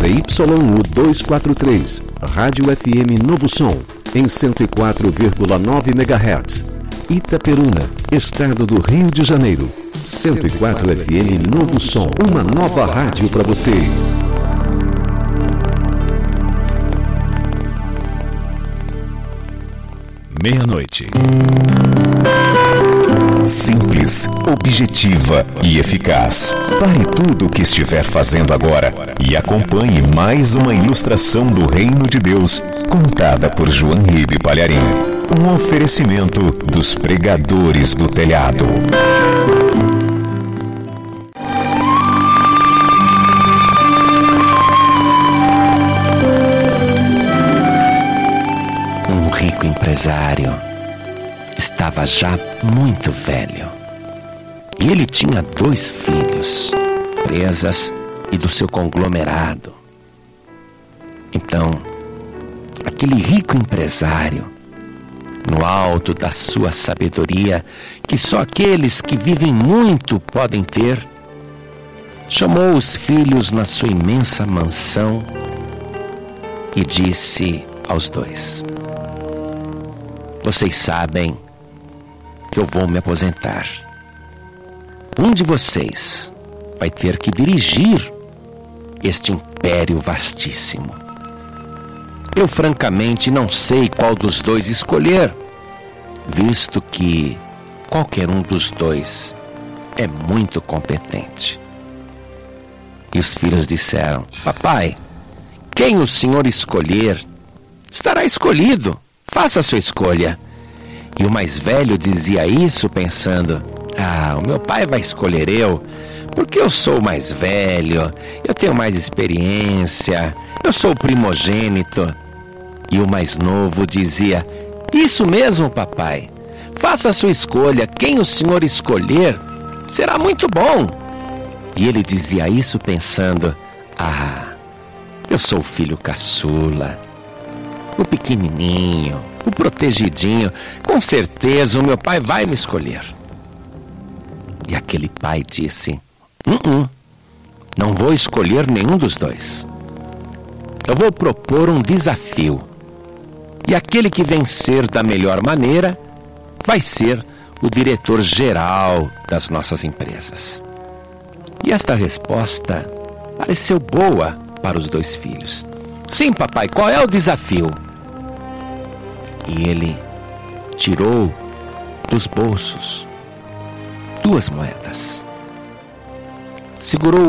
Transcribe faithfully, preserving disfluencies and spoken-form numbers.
Z Y U duzentos e quarenta e três, Rádio F M Novo Som, em cento e quatro vírgula nove megahertz. Itaperuna, Estado do Rio de Janeiro. cento e quatro F M Novo Som, uma nova rádio para você. Meia-noite. Simples, objetiva e eficaz. Pare tudo o que estiver fazendo agora e acompanhe mais uma ilustração do Reino de Deus, contada por João Ribe Palharim. Um oferecimento dos pregadores do telhado. Um rico empresário estava já muito velho. E ele tinha dois filhos, presas e do seu conglomerado. Então, aquele rico empresário, no alto da sua sabedoria, que só aqueles que vivem muito podem ter, chamou os filhos na sua imensa mansão e disse aos dois: vocês sabem que eu vou me aposentar. Um de vocês vai ter que dirigir este império vastíssimo. Eu francamente não sei qual dos dois escolher, visto que qualquer um dos dois é muito competente. E os filhos disseram: papai, quem o senhor escolher, estará escolhido. Faça a sua escolha. E o mais velho dizia isso pensando: ah, o meu pai vai escolher eu, porque eu sou o mais velho, eu tenho mais experiência, eu sou o primogênito. E o mais novo dizia: isso mesmo, papai. Faça a sua escolha. Quem o senhor escolher será muito bom. E ele dizia isso pensando: ah, eu sou o filho caçula, o pequenininho, o protegidinho. Com certeza o meu pai vai me escolher. E aquele pai disse: uh-uh, não vou escolher nenhum dos dois. Eu vou propor um desafio. E aquele que vencer da melhor maneira vai ser o diretor-geral das nossas empresas. E esta resposta pareceu boa para os dois filhos. Sim, papai, qual é o desafio? E ele tirou dos bolsos duas moedas, segurou